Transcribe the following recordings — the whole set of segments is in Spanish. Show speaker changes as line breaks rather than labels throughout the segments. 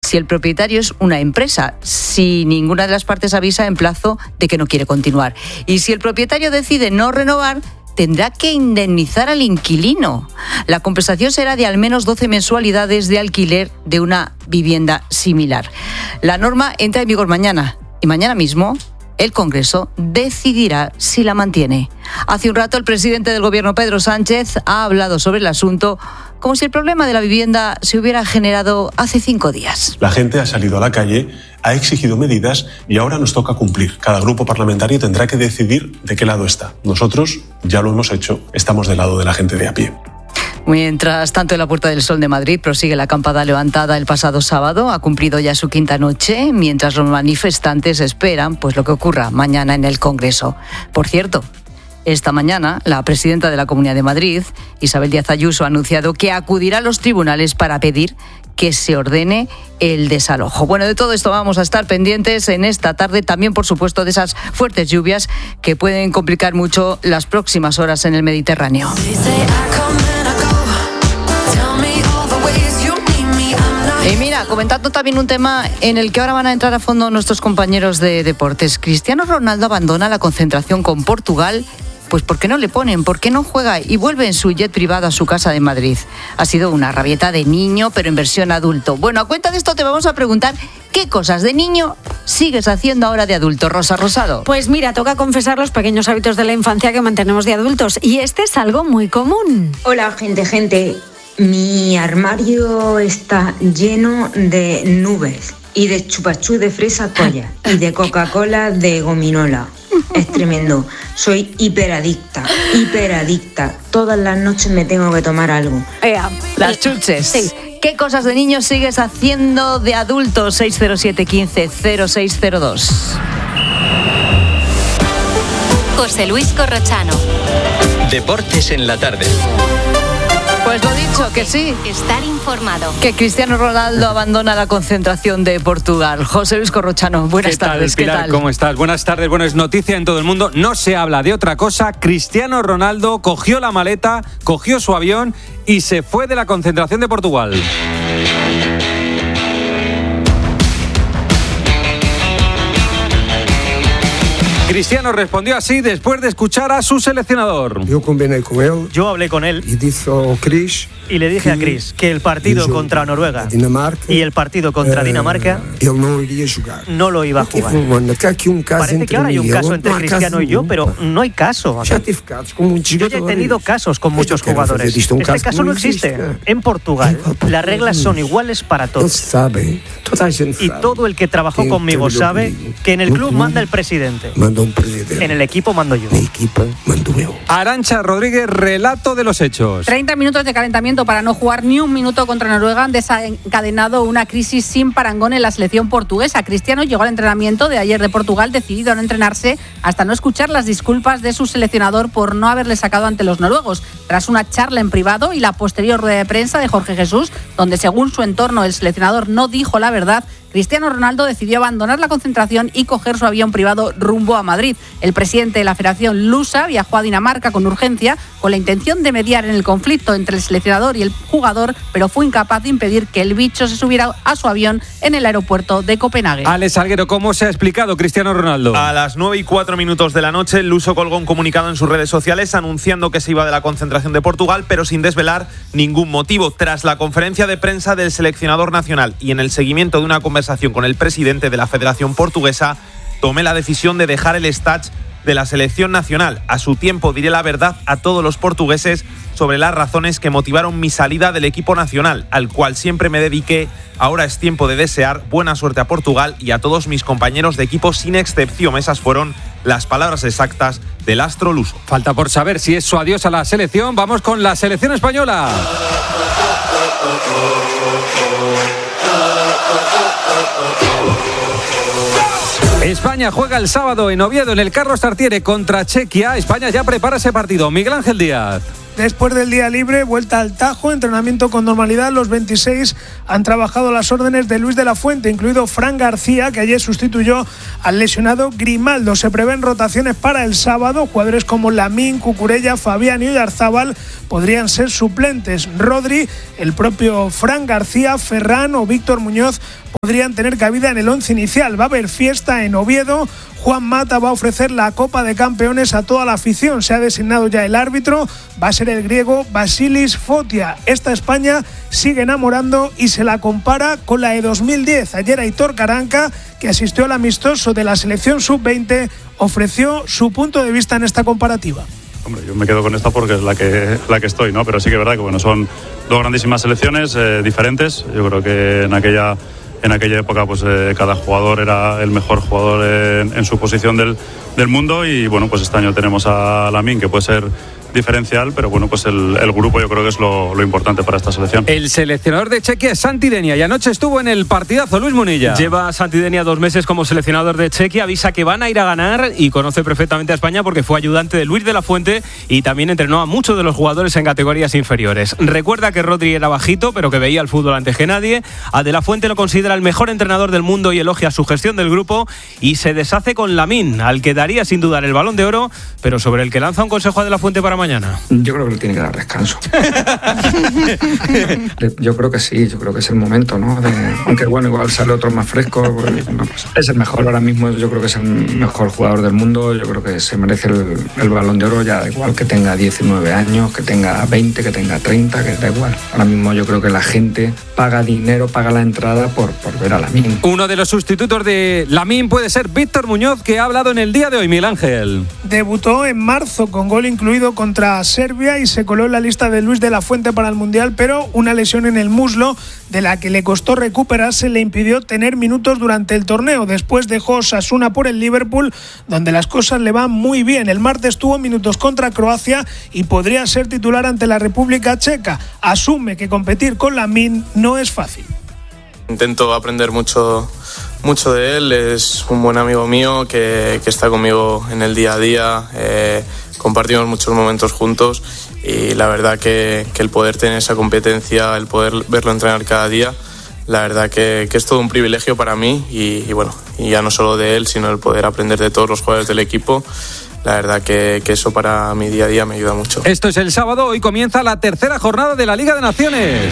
si el propietario es una empresa, si ninguna de las partes avisa en plazo de que no quiere continuar. Y si el propietario decide no renovar, tendrá que indemnizar al inquilino. La compensación será de al menos 12 mensualidades de alquiler de una vivienda similar. La norma entra en vigor mañana y mañana mismo el Congreso decidirá si la mantiene. Hace un rato el presidente del Gobierno, Pedro Sánchez, ha hablado sobre el asunto como si el problema de la vivienda se hubiera generado hace 5 días.
La gente ha salido a la calle, ha exigido medidas y ahora nos toca cumplir. Cada grupo parlamentario tendrá que decidir de qué lado está. Nosotros ya lo hemos hecho, estamos del lado de la gente de a pie.
Mientras tanto, en la Puerta del Sol de Madrid prosigue la acampada levantada el pasado sábado. Ha cumplido ya su 5ª noche, mientras los manifestantes esperan lo que ocurra mañana en el Congreso. Por cierto, esta mañana la presidenta de la Comunidad de Madrid, Isabel Díaz Ayuso, ha anunciado que acudirá a los tribunales para pedir que se ordene el desalojo. Bueno, de todo esto vamos a estar pendientes en esta tarde, también por supuesto de esas fuertes lluvias que pueden complicar mucho las próximas horas en el Mediterráneo. Y mira, comentando también un tema en el que ahora van a entrar a fondo nuestros compañeros de deportes. Cristiano Ronaldo abandona la concentración con Portugal. Pues ¿por qué no le ponen? ¿Por qué no juega? Y vuelve en su jet privado a su casa de Madrid. Ha sido una rabieta de niño, pero en versión adulto. Bueno, a cuenta de esto te vamos a preguntar qué cosas de niño sigues haciendo ahora de adulto, Rosa Rosado.
Pues mira, toca confesar los pequeños hábitos de la infancia que mantenemos de adultos. Y este es algo muy común.
Hola, gente. Mi armario está lleno de nubes y de chupachú de fresa toalla y de Coca-Cola de gominola. Es tremendo. Soy hiperadicta. Todas las noches me tengo que tomar algo.
Las chuches.
Sí.
¿Qué cosas de niño sigues haciendo de adulto? 607 15 0602.
José Luis Corrochano.
Deportes en la tarde.
Pues lo dicho, que sí.
Estar informado.
Que Cristiano Ronaldo abandona la concentración de Portugal. José Luis Corrochano, buenas tardes.
Pilar, ¿qué tal? ¿Cómo estás? Buenas tardes. Bueno, es noticia en todo el mundo. No se habla de otra cosa. Cristiano Ronaldo cogió la maleta, cogió su avión y se fue de la concentración de Portugal. Cristiano respondió así después de escuchar a su seleccionador.
Yo hablé con él y le dije a Chris que el partido contra Noruega y el partido contra Dinamarca no lo iba a jugar. Parece que ahora hay un caso entre Cristiano y yo, pero no hay caso. Yo ya he tenido casos con muchos jugadores. Este caso no existe. En Portugal las reglas son iguales para todos. Y todo el que trabajó conmigo sabe que en el club manda el presidente. En el equipo mando yo.
Arantxa Rodríguez, relato de los hechos.
30 minutos de calentamiento para no jugar ni un minuto contra Noruega han desencadenado una crisis sin parangón en la selección portuguesa. Cristiano llegó al entrenamiento de ayer de Portugal decidido a no entrenarse hasta no escuchar las disculpas de su seleccionador por no haberle sacado ante los noruegos. Tras una charla en privado y la posterior rueda de prensa de Jorge Jesús, donde según su entorno el seleccionador no dijo la verdad, Cristiano Ronaldo decidió abandonar la concentración y coger su avión privado rumbo a Madrid. El presidente de la Federación Lusa viajó a Dinamarca con urgencia con la intención de mediar en el conflicto entre el seleccionador y el jugador, pero fue incapaz de impedir que el bicho se subiera a su avión en el aeropuerto de Copenhague.
Alex Salguero, ¿cómo se ha explicado Cristiano Ronaldo?
A las 9:04 de la noche, el luso colgó un comunicado en sus redes sociales anunciando que se iba de la concentración de Portugal, pero sin desvelar ningún motivo. Tras la conferencia de prensa del seleccionador nacional y en el seguimiento de una conversación con el presidente de la Federación Portuguesa, tomé la decisión de dejar el stage de la selección nacional. A su tiempo diré la verdad a todos los portugueses sobre las razones que motivaron mi salida del equipo nacional, al cual siempre me dediqué. Ahora es tiempo de desear buena suerte a Portugal y a todos mis compañeros de equipo sin excepción. Esas fueron las palabras exactas del astro luso.
Falta por saber si es su adiós a la selección. Vamos con la selección española. España juega el sábado en Oviedo en el Carlos Tartiere contra Chequia. España ya prepara ese partido. Miguel Ángel Díaz.
Después del día libre, vuelta al Tajo, entrenamiento con normalidad. Los 26 han trabajado las órdenes de Luis de la Fuente, incluido Fran García, que ayer sustituyó al lesionado Grimaldo. Se prevén rotaciones para el sábado. Jugadores como Lamín, Cucurella, Fabián y Oyarzábal podrían ser suplentes. Rodri, el propio Fran García, Ferran o Víctor Muñoz podrían tener cabida en el 11 inicial. Va a haber fiesta en Oviedo. Juan Mata va a ofrecer la Copa de Campeones a toda la afición. Se ha designado ya el árbitro, va a ser el griego Vasilis Fotia. Esta España sigue enamorando y se la compara con la de 2010. Ayer Aitor Caranca, que asistió al amistoso de la selección sub-20, ofreció su punto de vista en esta comparativa.
Hombre, yo me quedo con esta porque es la que estoy, ¿no? Pero sí que es verdad que bueno, son dos grandísimas selecciones diferentes. Yo creo que en aquella época pues cada jugador era el mejor jugador en su posición del mundo y bueno, pues este año tenemos a Lamine, que puede ser diferencial, pero bueno, pues el grupo yo creo que es lo importante para esta selección.
El seleccionador de Chequia es Santi Denia y anoche estuvo en el partidazo. Luis Munilla.
Lleva Santi Denia 2 meses como seleccionador de Chequia, avisa que van a ir a ganar y conoce perfectamente a España porque fue ayudante de Luis de la Fuente y también entrenó a muchos de los jugadores en categorías inferiores. Recuerda que Rodri era bajito, pero que veía el fútbol antes que nadie. A De la Fuente lo considera el mejor entrenador del mundo y elogia su gestión del grupo y se deshace con Lamine, al que daría sin dudar el Balón de Oro, pero sobre el que lanza un consejo a De la Fuente para mañana.
Yo creo que le tiene que dar descanso. Yo creo que sí, yo creo que es el momento, ¿no? Aunque bueno, igual sale otro más fresco. No, pues es el mejor ahora mismo, yo creo que es el mejor jugador del mundo, yo creo que se merece el Balón de Oro, ya da igual que tenga 19 años, que tenga 20, que tenga 30, que da igual. Ahora mismo yo creo que la gente paga dinero, paga la entrada por ver a Lamine.
Uno de los sustitutos de Lamine puede ser Víctor Muñoz, que ha hablado en el día de hoy. Miguel Ángel.
Debutó en marzo con gol incluido contra Serbia y se coló en la lista de Luis de la Fuente para el Mundial, pero una lesión en el muslo de la que le costó recuperarse le impidió tener minutos durante el torneo. Después dejó Osasuna por el Liverpool, donde las cosas le van muy bien. El martes tuvo minutos contra Croacia y podría ser titular ante la República Checa. Asume que competir con Lamine no es fácil.
Intento aprender mucho de él, es un buen amigo mío que está conmigo en el día a día, compartimos muchos momentos juntos y la verdad que el poder tener esa competencia, el poder verlo entrenar cada día, la verdad que es todo un privilegio para mí y bueno, y ya no solo de él, sino el poder aprender de todos los jugadores del equipo. La verdad que eso para mi día a día me ayuda mucho.
Esto es el sábado, hoy comienza la tercera jornada de la Liga de Naciones.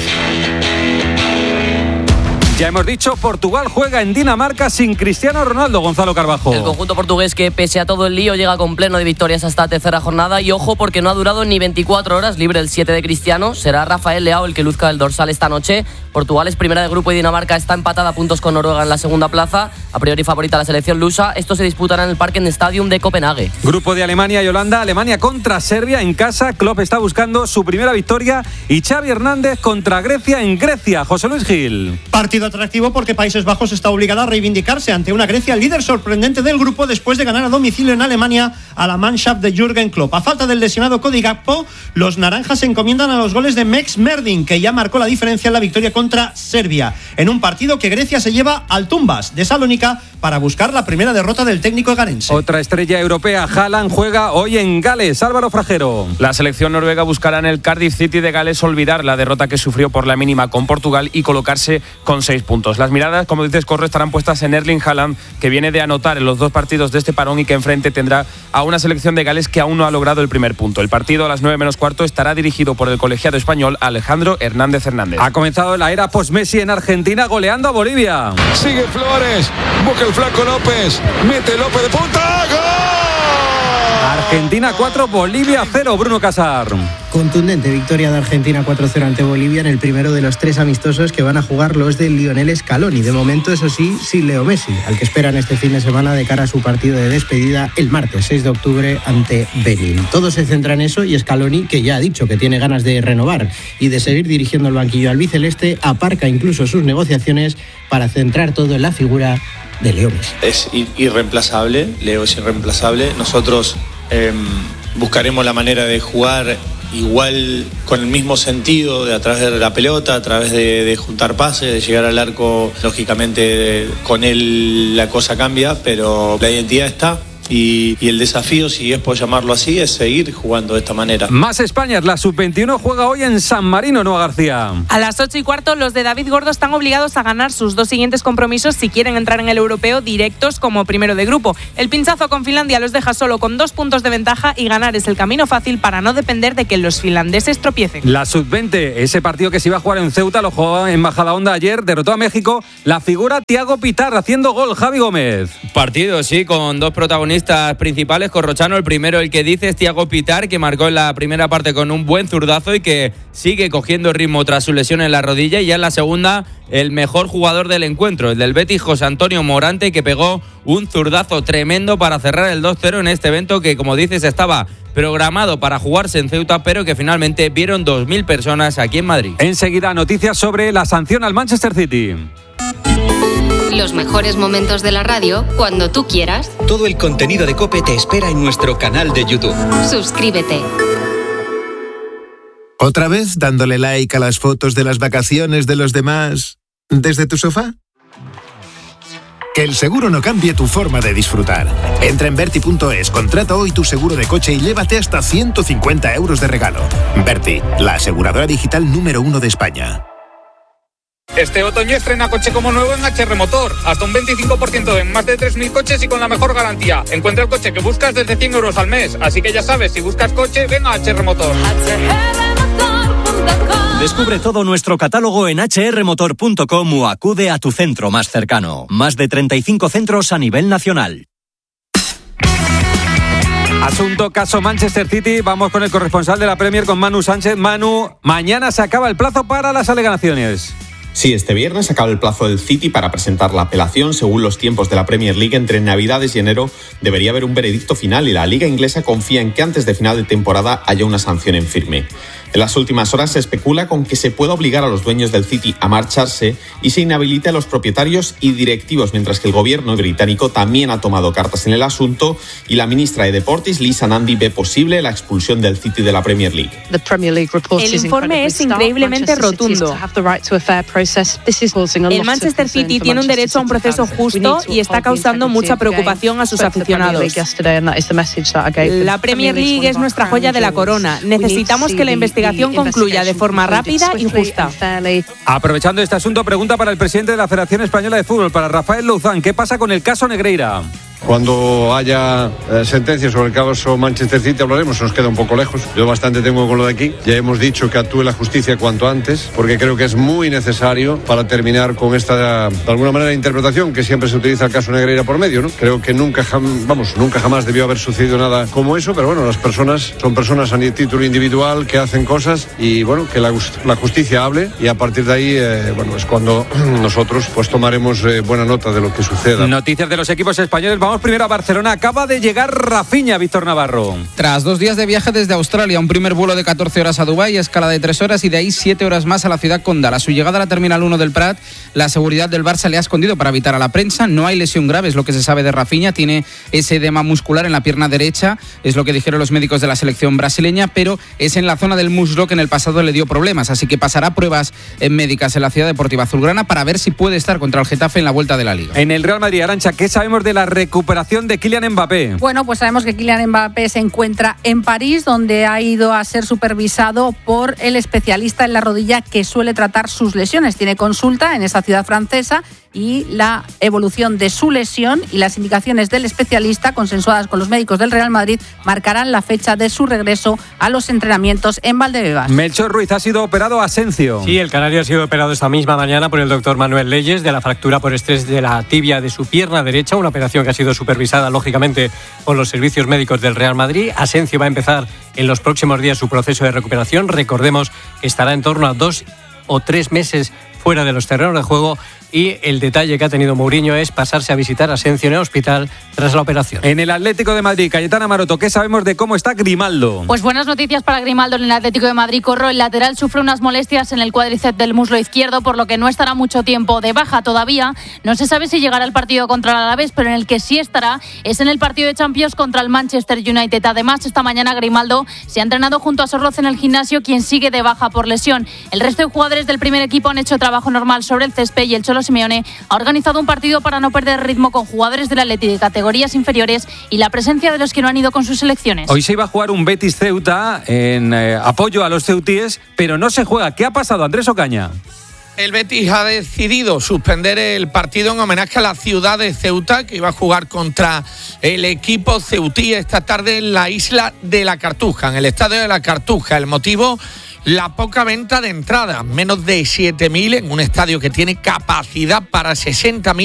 Ya hemos dicho, Portugal juega en Dinamarca sin Cristiano Ronaldo. Gonzalo Carbajo.
El conjunto portugués, que pese a todo el lío llega con pleno de victorias hasta la tercera jornada, y ojo porque no ha durado ni 24 horas, libre el 7 de Cristiano. Será Rafael Leao el que luzca el dorsal esta noche. Portugal es primera de grupo y Dinamarca está empatada a puntos con Noruega en la segunda plaza. A priori favorita la selección lusa. Esto se disputará en el Parken Stadium de Copenhague.
Grupo de Alemania y Holanda. Alemania contra Serbia en casa. Klopp está buscando su primera victoria. Y Xavi Hernández contra Grecia en Grecia. José Luis Gil.
Partido atractivo porque Países Bajos está obligada a reivindicarse ante una Grecia líder sorprendente del grupo después de ganar a domicilio en Alemania a la Mannschaft de Jürgen Klopp. A falta del lesionado Cody Gakpo, los naranjas se encomiendan a los goles de Mex Merdin, que ya marcó la diferencia en la victoria contra Serbia, en un partido que Grecia se lleva al Tumbas de Salónica para buscar la primera derrota del técnico garense.
Otra estrella europea, Haaland, juega hoy en Gales. Álvaro Frajero.
La selección noruega buscará en el Cardiff City de Gales olvidar la derrota que sufrió por la mínima con Portugal y colocarse con 6 puntos. Las miradas, como dices, Corro, estarán puestas en Erling Haaland, que viene de anotar en los 2 partidos de este parón y que enfrente tendrá a una selección de Gales que aún no ha logrado el primer punto. El partido a las 9:15 estará dirigido por el colegiado español Alejandro Hernández Hernández.
Ha comenzado la era post-Messi en Argentina, goleando a Bolivia.
Sigue Flores, busca el Flaco López, mete López de punta, ¡gol!
Argentina 4, Bolivia 0, Bruno Casar.
Contundente victoria de Argentina 4-0 ante Bolivia en el primero de los 3 amistosos que van a jugar los de Lionel Scaloni. De momento, eso sí, sin Leo Messi, al que esperan este fin de semana de cara a su partido de despedida el martes 6 de octubre ante Benín. Todo se centra en eso y Scaloni, que ya ha dicho que tiene ganas de renovar y de seguir dirigiendo el banquillo albiceleste, aparca incluso sus negociaciones para centrar todo en la figura de Leo Messi.
Es irreemplazable, Leo es irreemplazable. Nosotros buscaremos la manera de jugar igual, con el mismo sentido, de a través de la pelota, a través de juntar pases, de llegar al arco. Lógicamente con él la cosa cambia, pero la identidad está. y el desafío, si es por llamarlo así, es seguir jugando de esta manera.
Más España, la sub-21 juega hoy en San Marino, Noa García.
A las 8:15 los de David Gordo están obligados a ganar sus 2 siguientes compromisos si quieren entrar en el europeo directos como primero de grupo. El pinchazo con Finlandia los deja solo con 2 puntos de ventaja y ganar es el camino fácil para no depender de que los finlandeses tropiecen.
La sub-20, ese partido que se iba a jugar en Ceuta, lo jugó en Majadahonda ayer, derrotó a México. La figura Thiago Pitar haciendo gol, Javi Gómez.
Partido, sí, con 2 protagonistas principales. Corrochano, el primero, el que dice, es Thiago Pitar, que marcó en la primera parte con un buen zurdazo y que sigue cogiendo ritmo tras su lesión en la rodilla. Y ya en la segunda, el mejor jugador del encuentro, el del Betis, José Antonio Morante, que pegó un zurdazo tremendo para cerrar el 2-0 en este evento que, como dices, estaba programado para jugarse en Ceuta, pero que finalmente vieron 2.000 personas aquí en Madrid.
Enseguida, noticias sobre la sanción al Manchester City.
Los mejores momentos de la radio cuando tú quieras.
Todo el contenido de COPE te espera en nuestro canal de YouTube.
Suscríbete.
¿Otra vez dándole like a las fotos de las vacaciones de los demás desde tu sofá? Que el seguro no cambie tu forma de disfrutar. Entra en Verti.es, contrata hoy tu seguro de coche y llévate hasta 150 euros de regalo. Verti, la aseguradora digital número 1 de España.
Este otoño estrena coche como nuevo en HR Motor. Hasta un 25% en más de 3.000 coches y con la mejor garantía. Encuentra el coche que buscas desde 100 euros al mes. Así que ya sabes, si buscas coche, ven a HR Motor.
Descubre todo nuestro catálogo en hrmotor.com o acude a tu centro más cercano. Más de 35 centros a nivel nacional.
Asunto caso Manchester City. Vamos con el corresponsal de la Premier, con Manu Sánchez. Manu, mañana se acaba el plazo para las alegaciones.
Sí, este viernes acaba el plazo del City para presentar la apelación. Según los tiempos de la Premier League, entre Navidades y enero debería haber un veredicto final y la Liga Inglesa confía en que antes de final de temporada haya una sanción en firme. En las últimas horas se especula con que se pueda obligar a los dueños del City a marcharse y se inhabilite a los propietarios y directivos, mientras que el gobierno británico también ha tomado cartas en el asunto y la ministra de Deportes, Lisa Nandy, ve posible la expulsión del City de la Premier League.
El informe es increíblemente rotundo. El Manchester City tiene un derecho a un proceso justo y está causando mucha preocupación a sus aficionados. La Premier League es nuestra joya de la corona. Necesitamos que la investigación concluya de forma rápida y justa.
Aprovechando este asunto, pregunta para el presidente de la Federación Española de Fútbol, para Rafael Louzán. ¿Qué pasa con el caso Negreira?
Cuando haya sentencias sobre el caso Manchester City hablaremos, nos queda un poco lejos. Yo bastante tengo con lo de aquí. Ya hemos dicho que actúe la justicia cuanto antes, porque creo que es muy necesario para terminar con esta, de alguna manera, interpretación que siempre se utiliza el caso Negreira por medio, ¿no? Creo que nunca jamás debió haber sucedido nada como eso, pero bueno, las personas son personas a título individual que hacen cosas y bueno, que la justicia hable y a partir de ahí, es cuando nosotros pues tomaremos buena nota de lo que suceda.
Noticias de los equipos españoles. Vamos primero a Barcelona. Acaba de llegar Rafinha, Víctor Navarro.
Tras 2 días de viaje desde Australia, un primer vuelo de 14 horas a Dubái, escala de 3 horas y de ahí 7 horas más a la ciudad condal. A su llegada a la Terminal 1 del Prat, la seguridad del Barça le ha escondido para evitar a la prensa. No hay lesión grave, es lo que se sabe de Rafinha. Tiene ese edema muscular en la pierna derecha, es lo que dijeron los médicos de la selección brasileña, pero es en la zona del muslo que en el pasado le dio problemas. Así que pasará pruebas médicas en la Ciudad Deportiva Azulgrana para ver si puede estar contra el Getafe en la vuelta de la Liga.
En el Real Madrid, Arantxa, ¿qué sabemos de la recuperación de Kylian Mbappé?
Bueno, pues sabemos que Kylian Mbappé se encuentra en París, donde ha ido a ser supervisado por el especialista en la rodilla que suele tratar sus lesiones. Tiene consulta en esa ciudad francesa y la evolución de su lesión y las indicaciones del especialista, consensuadas con los médicos del Real Madrid, marcarán la fecha de su regreso a los entrenamientos en Valdebebas.
Melchor Ruiz, ha sido operado Asensio.
Sí, el canario ha sido operado esta misma mañana por el doctor Manuel Leyes de la fractura por estrés de la tibia de su pierna derecha, una operación que ha sido supervisada lógicamente por los servicios médicos del Real Madrid. Asensio va a empezar en los próximos días su proceso de recuperación. Recordemos que estará en torno a 2 o 3 meses fuera de los terrenos de juego y el detalle que ha tenido Mourinho es pasarse a visitar a Asensio en el hospital tras la operación.
En el Atlético de Madrid, Cayetana Maroto, ¿qué sabemos de cómo está Grimaldo?
Pues buenas noticias para Grimaldo en el Atlético de Madrid. Corro, el lateral sufre unas molestias en el cuádriceps del muslo izquierdo, por lo que no estará mucho tiempo de baja todavía. No se sabe si llegará al partido contra el Alavés, pero en el que sí estará es en el partido de Champions contra el Manchester United. Además, esta mañana Grimaldo se ha entrenado junto a Sorloz en el gimnasio, quien sigue de baja por lesión. El resto de jugadores del primer equipo han hecho trabajo normal sobre el césped y el Cholo Simeone ha organizado un partido para no perder ritmo con jugadores del Atleti de categorías inferiores y la presencia de los que no han ido con sus selecciones.
Hoy se iba a jugar un Betis-Ceuta en apoyo a los ceutíes, pero no se juega. ¿Qué ha pasado, Andrés Ocaña?
El Betis ha decidido suspender el partido en homenaje a la ciudad de Ceuta, que iba a jugar contra el equipo ceutí esta tarde en la isla de la Cartuja, en el estadio de la Cartuja. El motivo, la poca venta de entradas, menos de 7.000 en un estadio que tiene capacidad para 60.000.